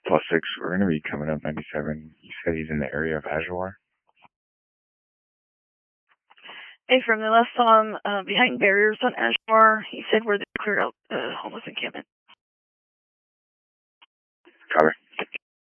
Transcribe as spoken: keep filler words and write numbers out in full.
Plus six, we're going to be coming up ninety-seven. He said he's in the area of Ajoar. Hey, from the last saw him uh, behind barriers on Ashmore. He said where they cleared out the uh, homeless encampment.